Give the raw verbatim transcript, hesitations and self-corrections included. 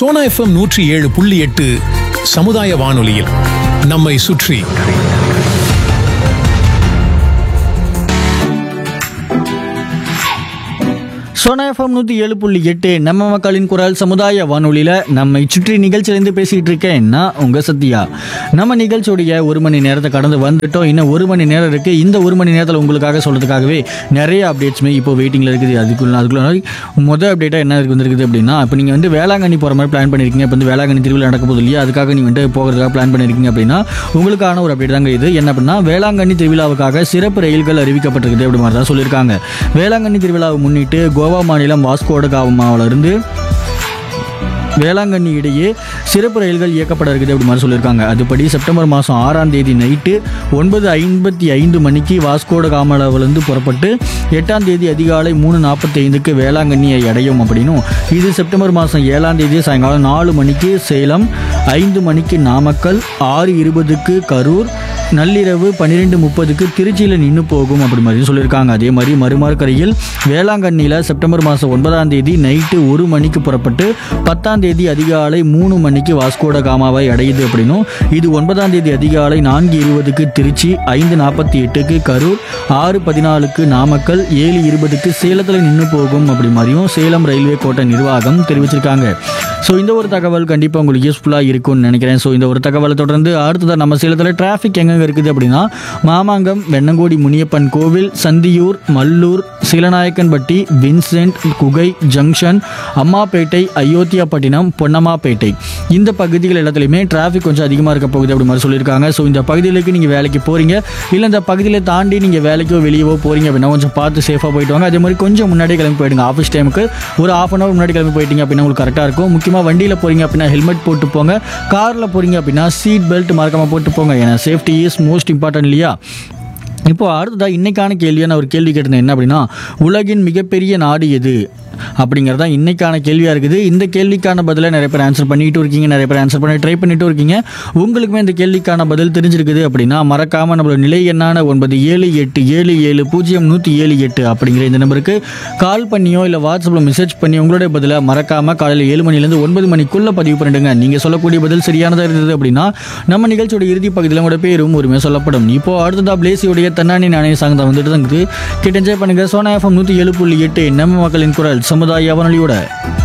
Sona FM நூற்றி ஏழு புள்ளி எட்டு சமுதாய வானொலியில் நம்மை சுற்றி. சோனா எஃப்எம் நூற்றி ஏழு புள்ளி எட்டு நம்ம மக்களின் குரல் சமுதாய வானொலியில் நம்மை சுற்றி நிகழ்ச்சியிலேருந்து பேசிகிட்டு இருக்கேன் நான் உங்கள் சத்யா. நம்ம நிகழ்ச்சியோடைய ஒரு மணி நேரத்தை கடந்து வந்துட்டோம். இன்னும் ஒரு மணி நேரம் இருக்குது. இந்த ஒரு மணி நேரத்தில் உங்களுக்காக சொல்கிறதுக்காகவே நிறைய அப்டேட்ஸுமே இப்போ வெயிட்டிங்கில் இருக்குது. அதுக்குள்ள அதுக்குள்ள மொதல் அப்டேட்டாக என்ன இருக்குது வந்துருக்குது அப்படின்னா, இப்போ நீங்கள் வந்து வேளாங்கண்ணி போகிற மாதிரி பிளான் பண்ணியிருக்கீங்க. இப்போ வந்து வேளாங்கண்ணி திருவிழா நடக்க போகுது இல்லையா, அதுக்காக நீங்கள் வந்து போகிறதுக்காக பிளான் பண்ணியிருக்கீங்க அப்படின்னா உங்களுக்கான ஒரு அப்டேட் தாங்க இது. என்ன அப்படின்னா, வேளாங்கண்ணி திருவிழாவுக்காக சிறப்பு ரயில்கள் அறிவிக்கப்பட்டிருக்குது அப்படி மாதிரி தான் சொல்லியிருக்காங்க. வேளாங்கண்ணி திருவிழாவை முன்னிட்டு கோவா மாநிலம் வாஸ்கோட காமாவில இருந்து வேளாங்கண்ணி இடையே சிறப்பு ரயில்கள் இயக்கப்பட இருக்குது அப்படி மாதிரி சொல்லியிருக்காங்க. அதுபடி செப்டம்பர் மாதம் ஆறாம் தேதி நைட்டு ஒன்பது ஐம்பத்தி ஐந்து மணிக்கு வாஸ்கோட காமாவிலிருந்து புறப்பட்டு எட்டாம் தேதி அதிகாலை மூணு நாற்பத்தி ஐந்துக்கு வேளாங்கண்ணியை அடையும் அப்படின்னும், இது செப்டம்பர் மாதம் ஏழாம் தேதி சாயங்காலம் நாலு மணிக்கு சேலம், ஐந்து மணிக்கு நாமக்கல், ஆறு இருபதுக்கு கரூர், நள்ளிரவு பன்னிரெண்டு முப்பதுக்கு திருச்சியில் நின்று போகும் அப்படி மாதிரி சொல்லியிருக்காங்க. அதே மாதிரி மறுமார்கரையில் வேளாங்கண்ணியில் செப்டம்பர் மாதம் ஒன்பதாம் தேதி நைட்டு ஒரு மணிக்கு புறப்பட்டு பத்தாம் தேதி அதிகாலை மூணு மணிக்கு வாஸ்கோட காமாவை அடையுது அப்படின்னும், இது ஒன்பதாம் தேதி அதிகாலை நான்கு இருபதுக்கு திருச்சி, ஐந்து நாற்பத்தி எட்டுக்கு கரூர், ஆறு பதினாலுக்கு நாமக்கல், ஏழு இருபதுக்கு சேலத்தில் நின்று போகும் அப்படி மாதிரியும் சேலம் ரயில்வே கோட்ட நிர்வாகம் தெரிவிச்சிருக்காங்க. ஸோ இந்த ஒரு தகவல் கண்டிப்பாக உங்களுக்கு யூஸ்ஃபுல்லாக இருக்கும்னு நினைக்கிறேன். ஸோ இந்த ஒரு தகவலை தொடர்ந்து அடுத்ததாக நம்ம சேலத்தில் டிராஃபிக் எங்கெங்கே இருக்குது அப்படின்னா, மாமாங்கம், வெண்ணங்கோடி முனியப்பன் கோவில், சந்தியூர், மல்லூர், சீலநாயக்கன்பட்டி, வின்சென்ட், குகை ஜங்ஷன், அம்மாப்பேட்டை, அயோத்தியாப்பட்டினம், பொன்னம்மாப்பேட்டை, இந்த பகுதிகள் எல்லாத்துலேயுமே டிராஃபிக் கொஞ்சம் அதிகமாக இருக்க போகுது அப்படி மாதிரி சொல்லியிருக்காங்க. ஸோ இந்த பகுதிகளுக்கு நீங்கள் வேலைக்கு போகிறீங்க இல்லை இந்த பகுதியில் தாண்டி நீங்கள் வேலைக்கோ வெளியவோ போகிறீங்க அப்படின்னா கொஞ்சம் பார்த்து சேஃபாக போயிட்டு வாங்க. அதே மாதிரி கொஞ்சம் முன்னாடியே கிளம்பி போயிடுங்க. ஆஃபீஸ் டைமுக்கு ஒரு ஆஃப் அன் அவர் முன்னாடி கிளம்பி போயிட்டீங்க அப்படின்னா உங்களுக்கு கரெக்டாக இருக்கும். முக்கியமாக வண்டியில் போகிறீங்க அப்படின்னா ஹெல்மெட் போட்டு போங்க. காரில் போகிறீங்க அப்படின்னா சீட் பெல்ட் மறக்காமல் போட்டு போங்க. ஏன்னா சேஃப்டி இஸ் மோஸ்ட் இம்பார்ட்டன்ட் இல்லையா. இப்போ அடுத்ததாக இன்னைக்கான கேள்வியாக நான் ஒரு கேள்வி கேட்டிருந்தேன். என்ன அப்படின்னா, உலகின் மிகப்பெரிய நாடு எது அப்படிங்கிறது தான் இன்னைக்கான கேள்வியாக இருக்குது. இந்த கேள்விக்கான பதிலை நிறைய பேர் ஆன்சர் பண்ணிட்டு இருக்கீங்க, நிறைய பேர் ஆன்சர் பண்ணி ட்ரை பண்ணிட்டு இருக்கீங்க. உங்களுக்குமே இந்த கேள்விக்கான பதில் தெரிஞ்சிருக்குது அப்படின்னா மறக்காமல் நம்மளோட நிலை எண்ணான ஒன்பது ஏழு எட்டு ஏழு ஏழு பூஜ்ஜியம் நூற்றி ஏழு எட்டு அப்படிங்கிற இந்த நம்பருக்கு கால் பண்ணியோ இல்லை வாட்ஸ்அப்பில் மெசேஜ் பண்ணி உங்களுடைய பதிலை மறக்காமல் காலையில் ஏழு மணிலேருந்து ஒன்பது மணிக்குள்ளே பதிவு பண்ணிடுங்க. நீங்கள் சொல்லக்கூடிய பதில் சரியானதாக இருந்தது அப்படின்னா நம்ம நிகழ்ச்சியோட இறுதி பகுதியில் உங்களோட பேரும் உரிமையாக சொல்லப்படும். இப்போ அடுத்ததாக பிளேசியோடைய தன்னானி நானே சாங் தான் வந்துட்டு தான் இருக்குது. கேட்டு என்ஜாய் பண்ணுங்கள். சோனா எஃப்எம் நூற்றி ஏழு புள்ளி எட்டு நம்ம மக்களின் குரல் சமுதாய வானொலியோட.